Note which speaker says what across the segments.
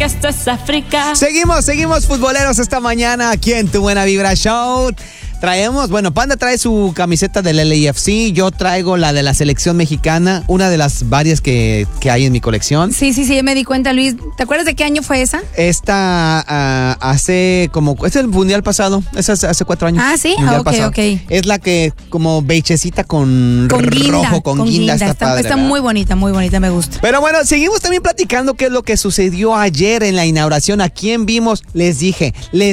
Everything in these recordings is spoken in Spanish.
Speaker 1: esto es África.
Speaker 2: Seguimos futboleros esta mañana aquí en Tu Buena Vibra Show. Traemos, Panda trae su camiseta del LAFC, yo traigo la de la selección mexicana, una de las varias que hay en mi colección.
Speaker 3: Sí, me di cuenta, Luis. ¿Te acuerdas de qué año fue esa?
Speaker 2: Esta es el mundial pasado, es hace 4 años.
Speaker 3: Ah, ¿sí? Ok.
Speaker 2: Es la que como beigecita con rojo, con guinda.
Speaker 3: Está muy bonita, me gusta.
Speaker 2: Pero bueno, seguimos también platicando qué es lo que sucedió ayer en la inauguración. ¿A quién vimos? Les dije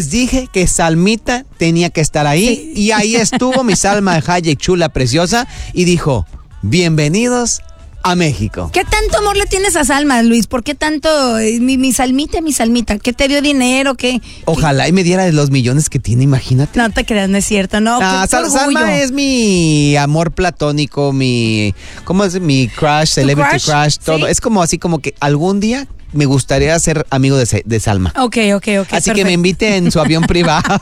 Speaker 2: que Salmita tenía que estar ahí. Sí. Y ahí estuvo mi Salma Hayek, chula, preciosa, y dijo, bienvenidos a México.
Speaker 3: ¿Qué tanto amor le tienes a Salma, Luis? ¿Por qué tanto? Mi Salmita? ¿Qué te dio dinero? ¿Qué?
Speaker 2: Ojalá y me diera de los millones que tiene, imagínate.
Speaker 3: No te creas, no es cierto, no.
Speaker 2: Salma es mi amor platónico, ¿cómo es? Mi crush, celebrity crush, todo. ¿Sí? Es como así como que algún día me gustaría ser amigo de Salma.
Speaker 3: Ok.
Speaker 2: Así
Speaker 3: perfecto.
Speaker 2: Que me invite en su avión privado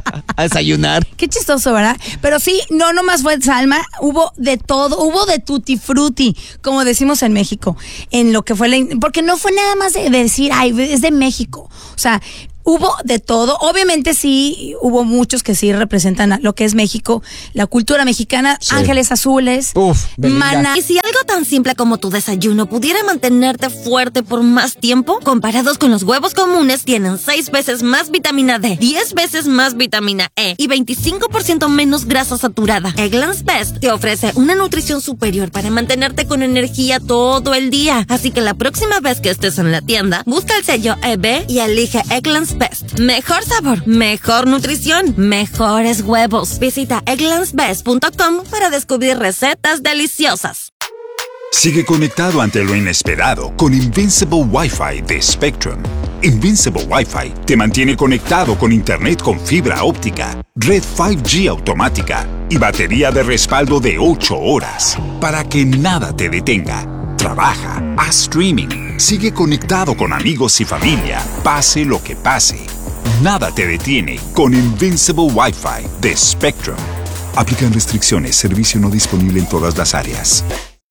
Speaker 2: a desayunar.
Speaker 3: Qué chistoso, ¿verdad? Pero sí, no nomás fue Salma, hubo de todo, hubo de tutti frutti, como decimos en México, en lo que fue porque no fue nada más de decir, ay, es de México. O sea, hubo de todo. Obviamente sí, hubo muchos que sí representan a lo que es México, la cultura mexicana, sí. Ángeles Azules, Maná.
Speaker 4: Y si algo tan simple como tu desayuno pudiera mantenerte fuerte por más tiempo, comparados con los huevos comunes, tienen 6 veces más vitamina D, 10 veces más vitamina E y 25% menos grasa saturada. Eggland's Best te ofrece una nutrición superior para mantenerte con energía todo el día. Así que la próxima vez que estés en la tienda, busca el sello EB y elige Eggland's Best. Mejor sabor, mejor nutrición, mejores huevos. Visita egglandsbest.com para descubrir recetas deliciosas.
Speaker 5: Sigue conectado ante lo inesperado con Invincible Wi-Fi de Spectrum. Invincible Wi-Fi te mantiene conectado con internet con fibra óptica, red 5G automática y batería de respaldo de 8 horas para que nada te detenga. Trabaja, haz streaming, sigue conectado con amigos y familia, pase lo que pase. Nada te detiene con Invincible Wi-Fi de Spectrum. Aplican restricciones, servicio no disponible en todas las áreas.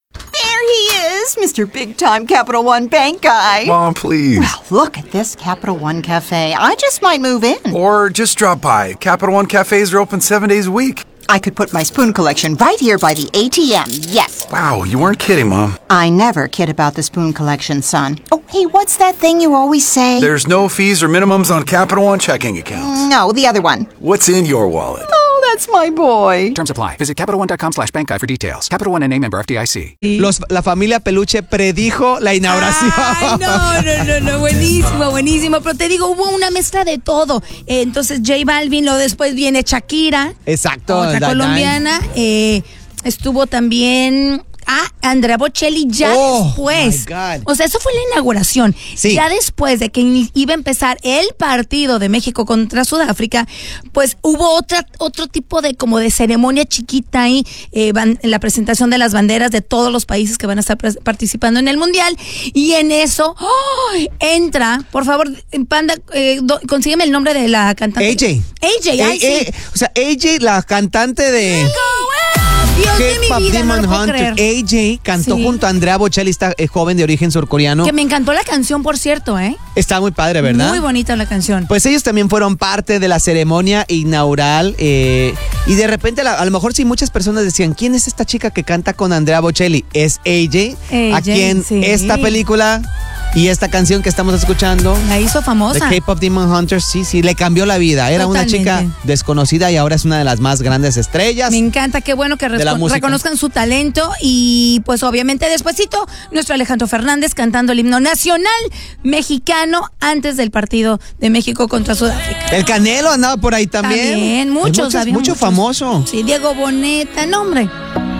Speaker 6: Mr. Big Time Capital One Bank guy.
Speaker 7: Mom, please.
Speaker 6: Well, look at this Capital One Cafe. I just might move in.
Speaker 7: Or just drop by. Capital One cafes are open 7 days a week.
Speaker 6: I could put my spoon collection right here by the ATM, yes.
Speaker 7: Wow, you weren't kidding, Mom.
Speaker 6: I never kid about the spoon collection, son. Oh, hey, what's that thing you always say?
Speaker 7: There's no fees or minimums on Capital One checking accounts.
Speaker 6: No, the other one.
Speaker 7: What's in your wallet?
Speaker 6: Oh, that's my boy.
Speaker 8: Terms apply. Visit CapitalOne.com/bank guide for details. Capital One NA, member FDIC.
Speaker 2: La familia Peluche predijo la inauguración.
Speaker 3: Ay, no, buenísimo. Pero te digo, hubo una mezcla de todo. Entonces, J Balvin, después viene Shakira.
Speaker 2: Exacto.
Speaker 3: Otra colombiana. Estuvo también Andrea Bocelli después. O sea, eso fue la inauguración. Sí. Ya después de que iba a empezar el partido de México contra Sudáfrica, pues hubo otro tipo de como de ceremonia chiquita ahí, la presentación de las banderas de todos los países que van a estar participando en el Mundial. Y en eso entra, por favor, Panda, consígueme el nombre de la cantante.
Speaker 2: AJ. O sea, AJ, la cantante de
Speaker 3: Dios de mi vida, no lo puedo creer.
Speaker 2: AJ cantó junto a Andrea Bocelli, esta joven de origen surcoreano.
Speaker 3: Que me encantó la canción, por cierto,
Speaker 2: Está muy padre, ¿verdad?
Speaker 3: Muy bonita la canción.
Speaker 2: Pues ellos también fueron parte de la ceremonia inaugural y de repente a lo mejor sí muchas personas decían, ¿quién es esta chica que canta con Andrea Bocelli? Es AJ, a quien esta película y esta canción que estamos escuchando
Speaker 3: la hizo famosa.
Speaker 2: The K-Pop Demon Hunters, sí, le cambió la vida. Era una chica desconocida y ahora es una de las más grandes estrellas.
Speaker 3: Me encanta, qué bueno que reconozcan su talento. Y pues obviamente despuesito nuestro Alejandro Fernández cantando el himno nacional mexicano antes del partido de México contra Sudáfrica.
Speaker 2: El Canelo andaba por ahí también.
Speaker 3: Mucho
Speaker 2: famoso.
Speaker 3: Sí, Diego Boneta, nombre.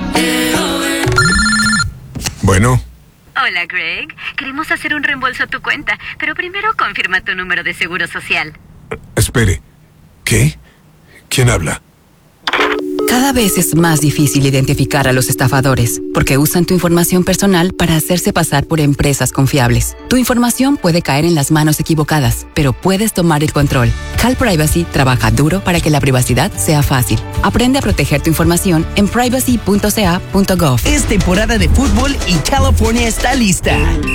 Speaker 9: Bueno.
Speaker 10: Hola, Greg. Queremos hacer un reembolso a tu cuenta, pero primero confirma tu número de seguro social.
Speaker 9: Espere. ¿Qué? ¿Quién habla?
Speaker 11: Cada vez es más difícil identificar a los estafadores porque usan tu información personal para hacerse pasar por empresas confiables. Tu información puede caer en las manos equivocadas, pero puedes tomar el control. Cal Privacy trabaja duro para que la privacidad sea fácil. Aprende a proteger tu información en privacy.ca.gov.
Speaker 12: Es temporada de fútbol y California está lista.